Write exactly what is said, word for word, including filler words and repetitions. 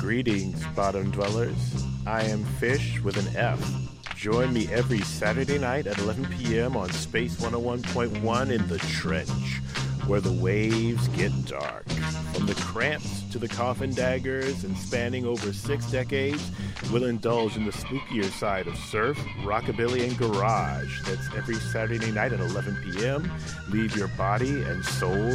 Greetings, bottom dwellers. I am Fish with an F. Join me every Saturday night at eleven p.m. on Space one oh one point one in the Trench, where the waves get dark. From the Cramps to the Coffin Daggers, and spanning over six decades, we'll indulge in the spookier side of surf, rockabilly, and garage. That's every Saturday night at eleven p.m. Leave your body and soul